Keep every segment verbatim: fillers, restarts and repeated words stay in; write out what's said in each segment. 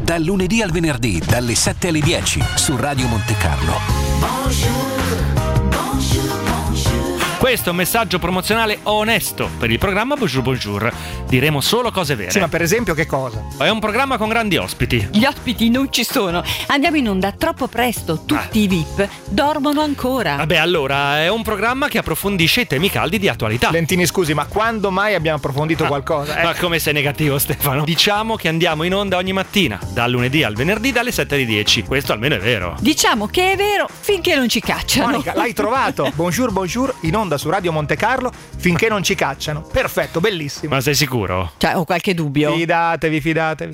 Dal lunedì al venerdì, dalle sette alle dieci, su Radio Monte Carlo. Questo è un messaggio promozionale onesto per il programma Bonjour Bonjour. Diremo solo cose vere. Sì, ma per esempio che cosa? È un programma con grandi ospiti. Gli ospiti non ci sono. Andiamo in onda troppo presto. Tutti ah. i V I P dormono ancora. Vabbè, allora, è un programma che approfondisce i temi caldi di attualità. Lentini, scusi, ma quando mai abbiamo approfondito ah, qualcosa? Eh? Ma come sei negativo, Stefano? Diciamo che andiamo in onda ogni mattina, dal lunedì al venerdì, dalle sette alle dieci. Questo almeno è vero. Diciamo che è vero finché non ci cacciano. Monica, l'hai trovato. Bonjour Bonjour in onda su Radio Monte Carlo finché non ci cacciano. Perfetto, bellissimo. Ma sei sicuro? Cioè, ho qualche dubbio. Fidatevi, fidatevi.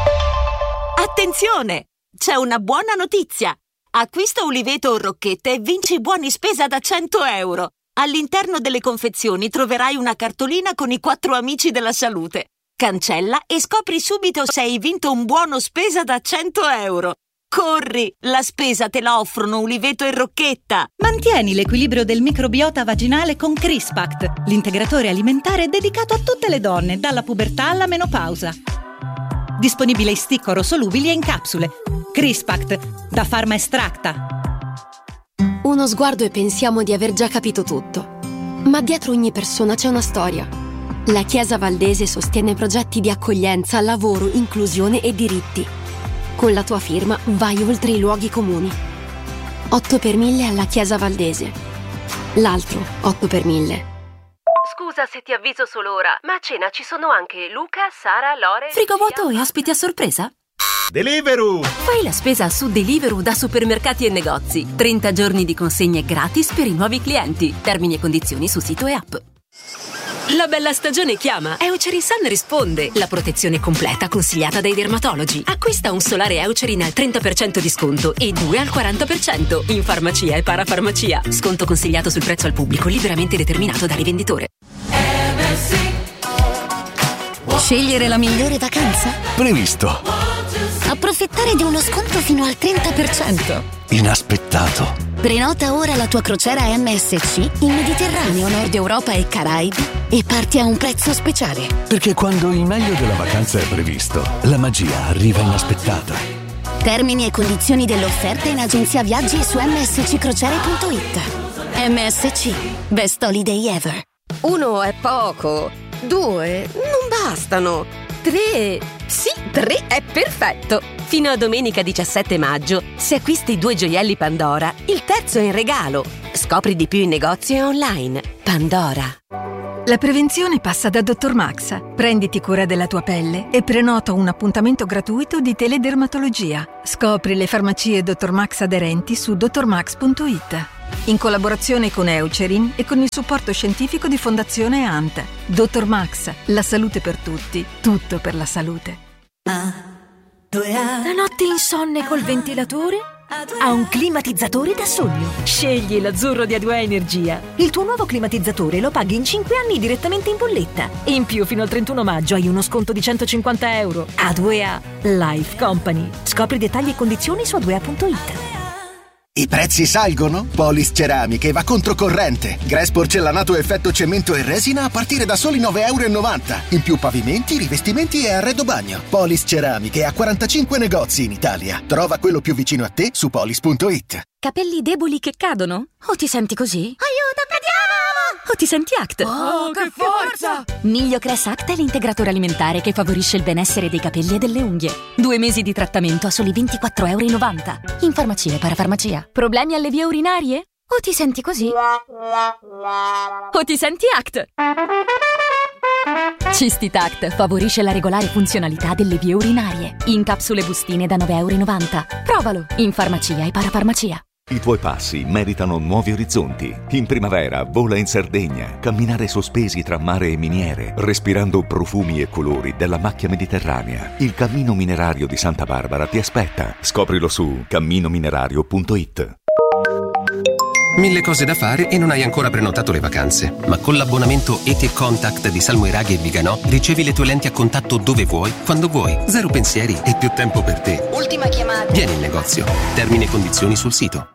Attenzione! C'è una buona notizia. Acquista Uliveto o Rocchette e vinci buoni spesa da cento euro. All'interno delle confezioni troverai una cartolina con i quattro amici della salute. Cancella e scopri subito se hai vinto un buono spesa da cento euro. Corri! La spesa te la offrono Uliveto e Rocchetta! Mantieni l'equilibrio del microbiota vaginale con Crispact, l'integratore alimentare dedicato a tutte le donne, dalla pubertà alla menopausa. Disponibile in stick orosolubili e in capsule. Crispact, da Pharma Extracta. Uno sguardo e pensiamo di aver già capito tutto. Ma dietro ogni persona c'è una storia. La Chiesa Valdese sostiene progetti di accoglienza, lavoro, inclusione e diritti. Con la tua firma vai oltre i luoghi comuni. otto per mille alla Chiesa Valdese. L'altro otto per mille. Scusa se ti avviso solo ora, ma a cena ci sono anche Luca, Sara, Lore... Frigo vuoto e ospiti a sorpresa? Deliveroo! Fai la spesa su Deliveroo da supermercati e negozi. trenta giorni di consegne gratis per i nuovi clienti. Termini e condizioni su sito e app. La bella stagione chiama. Eucerin Sun risponde. La protezione completa consigliata dai dermatologi. Acquista un solare Eucerin al trenta per cento di sconto e due al quaranta per cento in farmacia e parafarmacia. Sconto consigliato sul prezzo al pubblico, liberamente determinato dal rivenditore. Scegliere la migliore vacanza? Previsto. Approfittare di uno sconto fino al trenta per cento. Inaspettato. Prenota ora la tua crociera M S C in Mediterraneo, Nord Europa e Caraibi e parti a un prezzo speciale. Perché quando il meglio della vacanza è previsto, la magia arriva inaspettata. Termini e condizioni dell'offerta in agenzia viaggi e su m s c crociere punto i t. M S C, best holiday ever. Uno è poco, due non bastano, tre, sì, tre è perfetto. Fino a domenica diciassette maggio, se acquisti due gioielli Pandora, il terzo è in regalo. Scopri di più in negozio e online. Pandora. La prevenzione passa da dottor Max. Prenditi cura della tua pelle e prenota un appuntamento gratuito di teledermatologia. Scopri le farmacie dottor Max aderenti su dottor max punto i t. In collaborazione con Eucerin e con il supporto scientifico di Fondazione A N T. dottor Max, la salute per tutti, tutto per la salute. La notte insonne col ventilatore? Ha un climatizzatore da sogno. Scegli l'azzurro di A due A Energia. Il tuo nuovo climatizzatore lo paghi in cinque anni direttamente in bolletta. E in più fino al trentuno maggio hai uno sconto di centocinquanta euro. A due A Life Company. Scopri dettagli e condizioni su a due a punto i t. I prezzi salgono? Polis Ceramiche va controcorrente. Grass porcellanato effetto cemento e resina a partire da soli nove e novanta euro. In più pavimenti, rivestimenti e arredo bagno. Polis Ceramiche ha quarantacinque negozi in Italia. Trova quello più vicino a te su polis punto i t. Capelli deboli che cadono? O ti senti così? Aiuto, cadiamo! O ti senti Act? Oh, che forza! Migliocress Act è l'integratore alimentare che favorisce il benessere dei capelli e delle unghie. Due mesi di trattamento a soli ventiquattro e novanta euro. In farmacia e parafarmacia. Problemi alle vie urinarie? O ti senti così? O ti senti Act? Cistitact favorisce la regolare funzionalità delle vie urinarie. In capsule bustine da nove e novanta euro. Provalo in farmacia e parafarmacia. I tuoi passi meritano nuovi orizzonti. In primavera vola in Sardegna, camminare sospesi tra mare e miniere, respirando profumi e colori della macchia mediterranea. Il Cammino Minerario di Santa Barbara ti aspetta. Scoprilo su cammino minerario punto i t. Mille cose da fare e non hai ancora prenotato le vacanze. Ma con l'abbonamento E T Contact di Salmoiraghi e Viganò ricevi le tue lenti a contatto dove vuoi, quando vuoi. Zero pensieri e più tempo per te. Ultima chiamata. Vieni in negozio. Termini e condizioni sul sito.